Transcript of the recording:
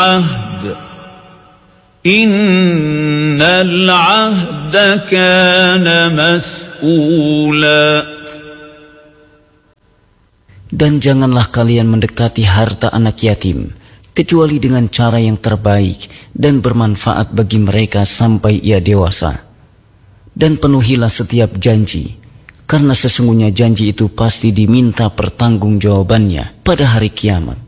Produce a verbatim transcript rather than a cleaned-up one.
العهد إن العهد كان مسؤولا. Dan janganlah kalian mendekati harta anak yatim, kecuali dengan cara yang terbaik dan bermanfaat bagi mereka sampai ia dewasa. Dan penuhilah setiap janji, karena sesungguhnya janji itu pasti diminta pertanggungjawabannya pada hari kiamat.